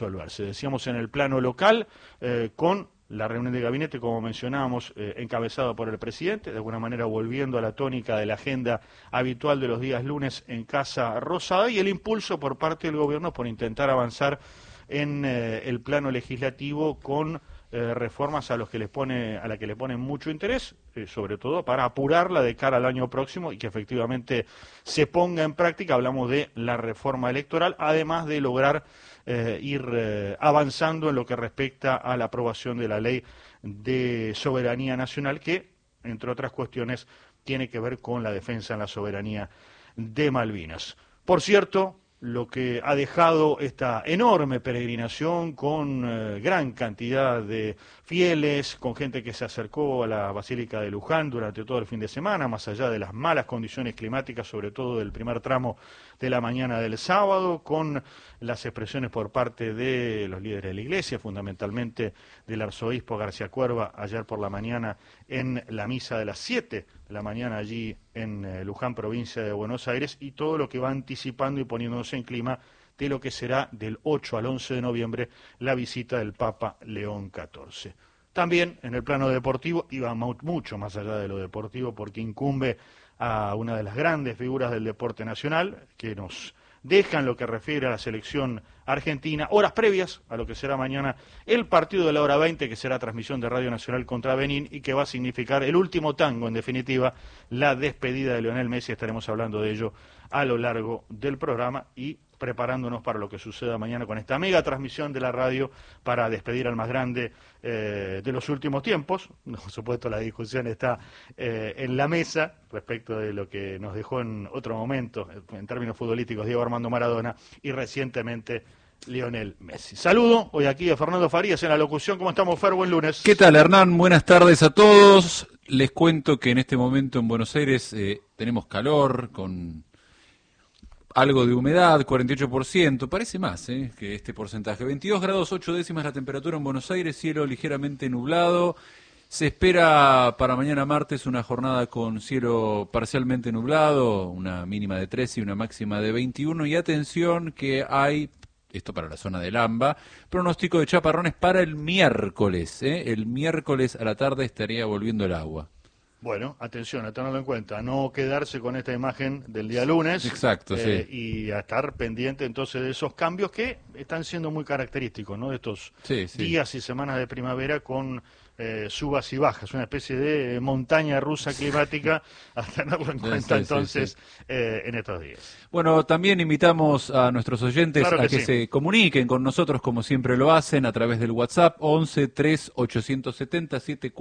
resolverse. Decíamos en el plano local, con la reunión de gabinete, como mencionábamos, encabezada por el presidente, de alguna manera volviendo a la tónica de la agenda habitual de los días lunes en Casa Rosada, y el impulso por parte del gobierno por intentar avanzar en el plano legislativo con reformas a la que le ponen mucho interés, sobre todo para apurarla de cara al año próximo y que efectivamente se ponga en práctica. Hablamos de la reforma electoral, además de lograr ir avanzando en lo que respecta a la aprobación de la ley de soberanía nacional, que, entre otras cuestiones, tiene que ver con la defensa en la soberanía de Malvinas. Por cierto, lo que ha dejado esta enorme peregrinación con gran cantidad de fieles, con gente que se acercó a la Basílica de Luján durante todo el fin de semana, más allá de las malas condiciones climáticas, sobre todo del primer tramo de la mañana del sábado, con las expresiones por parte de los líderes de la Iglesia, fundamentalmente del arzobispo García Cuerva, ayer por la mañana en la misa de las 7 de la mañana allí en Luján, provincia de Buenos Aires, y todo lo que va anticipando y poniéndose en clima de lo que será del 8 al 11 de noviembre la visita del Papa León XIV. También en el plano deportivo, y va mucho más allá de lo deportivo, porque incumbe a una de las grandes figuras del deporte nacional, que nos deja en lo que refiere a la selección argentina, horas previas a lo que será mañana el partido de la hora 20, que será transmisión de Radio Nacional contra Benín y que va a significar el último tango, en definitiva, la despedida de Lionel Messi. Estaremos hablando de ello a lo largo del programa y preparándonos para lo que suceda mañana con esta mega transmisión de la radio para despedir al más grande de los últimos tiempos. Por supuesto, la discusión está en la mesa respecto de lo que nos dejó en otro momento, en términos futbolísticos, Diego Armando Maradona y recientemente Lionel Messi. Saludo hoy aquí a Fernando Farías en la locución. ¿Cómo estamos, Fer? Buen lunes. ¿Qué tal, Hernán? Buenas tardes a todos. Les cuento que en este momento en Buenos Aires tenemos calor, con algo de humedad, 48%, parece más que este porcentaje. 22 grados 8 décimas la temperatura en Buenos Aires, cielo ligeramente nublado. Se espera para mañana martes una jornada con cielo parcialmente nublado, una mínima de 13 y una máxima de 21. Y atención que hay, esto para la zona del AMBA, pronóstico de chaparrones para el miércoles. El miércoles a la tarde estaría volviendo el agua. Bueno, atención, a tenerlo en cuenta, no quedarse con esta imagen del día lunes. Exacto, sí. Y a estar pendiente entonces de esos cambios que están siendo muy característicos, ¿no? De estos días y semanas de primavera con subas y bajas, una especie de montaña rusa climática, a tenerlo en cuenta entonces en estos días. Bueno, también invitamos a nuestros oyentes claro a que se comuniquen con nosotros como siempre lo hacen a través del WhatsApp 11 3 870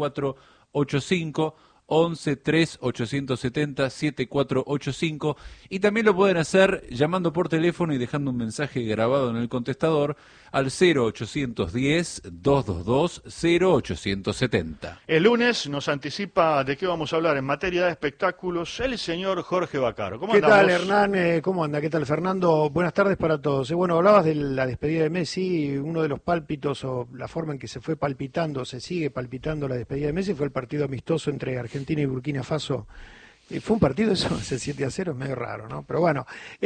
7485. 11 3 870 7485 y también lo pueden hacer llamando por teléfono y dejando un mensaje grabado en el contestador al 0810 222 0870. El lunes nos anticipa de qué vamos a hablar en materia de espectáculos el señor Jorge Vaccaro. ¿Cómo andamos? ¿Qué tal, Hernán? ¿Cómo anda? ¿Qué tal, Fernando? Buenas tardes para todos. Bueno, hablabas de la despedida de Messi. Uno de los pálpitos o la forma en que se fue palpitando, se sigue palpitando la despedida de Messi fue el partido amistoso entre Argentina y Burkina Faso. Fue un partido, eso, ese 7-0 es medio raro, ¿no? Pero bueno,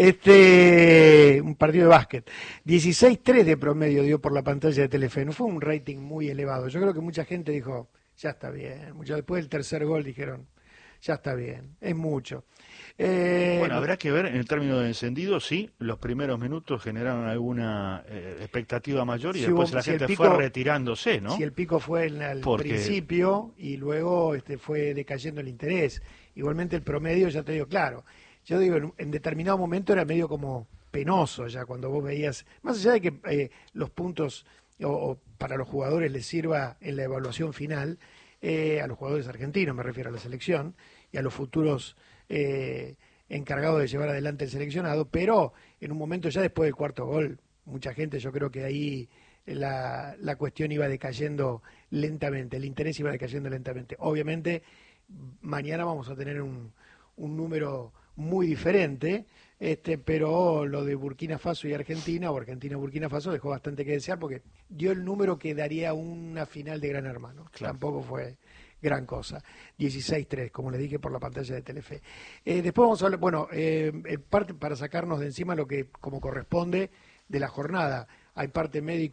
un partido de básquet. 16-3 de promedio dio por la pantalla de Telefe. No fue un rating muy elevado. Yo creo que mucha gente dijo, ya está bien. Después del tercer gol dijeron, ya está bien, es mucho. Bueno, habrá que ver en el término de encendido si los primeros minutos generaron alguna expectativa mayor y después la gente fue retirándose, ¿no? Si el pico fue al principio y luego fue decayendo el interés. Igualmente el promedio, ya te digo, claro, yo digo, en determinado momento era medio como penoso ya cuando vos veías, más allá de que los puntos o para los jugadores les sirva en la evaluación final, a los jugadores argentinos, me refiero a la selección, y a los futuros encargados de llevar adelante el seleccionado, pero en un momento ya después del cuarto gol, mucha gente, yo creo que ahí la cuestión iba decayendo lentamente, el interés iba decayendo lentamente. Obviamente, mañana vamos a tener un número muy diferente, pero lo de Burkina Faso y Argentina, o Argentina-Burkina Faso, dejó bastante que desear porque dio el número que daría una final de Gran Hermano. Claro. Tampoco fue gran cosa. 16-3, como les dije por la pantalla de Telefe. Después vamos a hablar, parte para sacarnos de encima lo que como corresponde de la jornada. hay parte médico